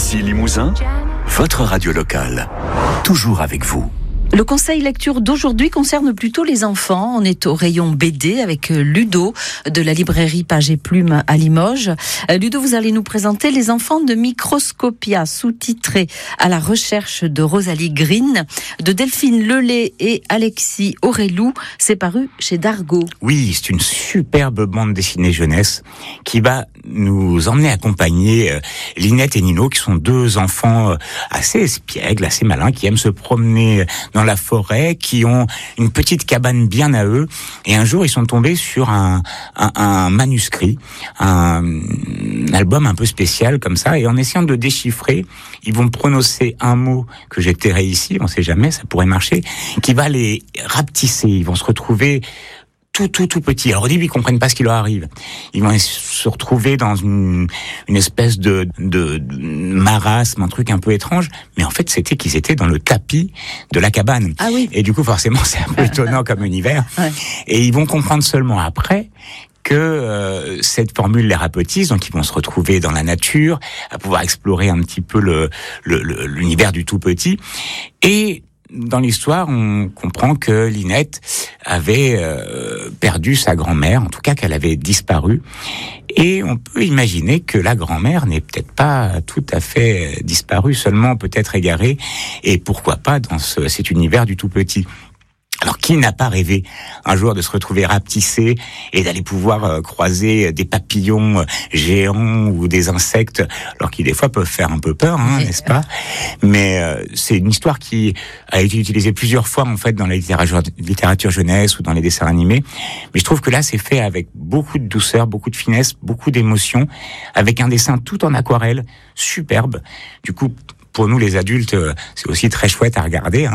Ici Limousin, votre radio locale, toujours avec vous. Le conseil lecture d'aujourd'hui concerne plutôt les enfants. On est au rayon BD avec Ludo de la librairie Page et Plume à Limoges. Ludo, vous allez nous présenter Les enfants de Microscopia, sous-titré À la recherche de Rosalie Green, de Delphine Lelay et Alexis Aurélou. C'est paru chez Dargaud. Oui, c'est une superbe bande dessinée jeunesse qui va nous emmener accompagner Linette et Nino, qui sont deux enfants assez espiègles, assez malins, qui aiment se promener dans la forêt, qui ont une petite cabane bien à eux. Et un jour, ils sont tombés sur un manuscrit, un album un peu spécial comme ça. Et en essayant de le déchiffrer, ils vont prononcer un mot que j'ai terré ici, on sait jamais, ça pourrait marcher, qui va les rapetisser. Ils vont se retrouver tout petit. Alors au début, ils comprennent pas ce qui leur arrive. Ils vont se retrouver dans une espèce de marasme, un truc un peu étrange. Mais en fait, c'était qu'ils étaient dans le tapis de la cabane. Ah oui. Et du coup, forcément, c'est un peu étonnant comme univers. Ouais. Et ils vont comprendre seulement après que cette formule les rapetisse, donc ils vont se retrouver dans la nature, à pouvoir explorer un petit peu l'univers du tout petit. Et dans l'histoire, on comprend que Linette avait perdu sa grand-mère, en tout cas qu'elle avait disparu. Et on peut imaginer que la grand-mère n'est peut-être pas tout à fait disparue, seulement peut-être égarée. Et pourquoi pas dans cet univers du tout petit. Alors, qui n'a pas rêvé un jour de se retrouver rapetissé et d'aller pouvoir croiser des papillons géants ou des insectes, alors qui des fois peuvent faire un peu peur, n'est-ce pas ? Mais c'est une histoire qui a été utilisée plusieurs fois en fait dans la littérature jeunesse ou dans les dessins animés. Mais je trouve que là, c'est fait avec beaucoup de douceur, beaucoup de finesse, beaucoup d'émotion, avec un dessin tout en aquarelle, superbe. Du coup, pour nous, les adultes, c'est aussi très chouette à regarder.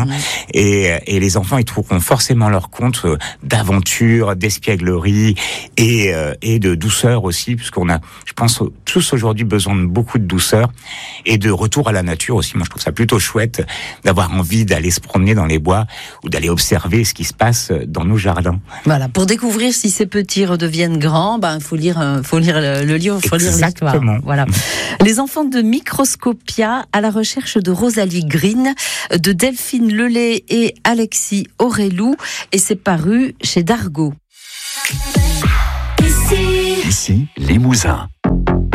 Et les enfants, ils trouveront forcément leur compte d'aventure, d'espièglerie et de douceur aussi, puisqu'on a, je pense, tous aujourd'hui besoin de beaucoup de douceur et de retour à la nature aussi. Moi, je trouve ça plutôt chouette d'avoir envie d'aller se promener dans les bois ou d'aller observer ce qui se passe dans nos jardins. Voilà, pour découvrir si ces petits redeviennent grands, faut lire le livre, faut lire l'histoire. Voilà. Les enfants de Microscopia, à la recherche de Rosalie Green, de Delphine Lelay et Alexis Aurélou, et c'est paru chez Dargaud. Ici Limousin.